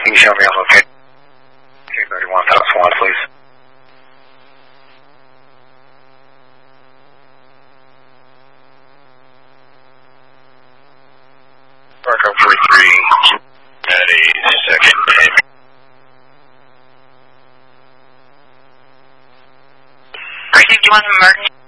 Can you show me a location? K31 South Swan, please. Marco 43 at a second. Great, do you want an emergency?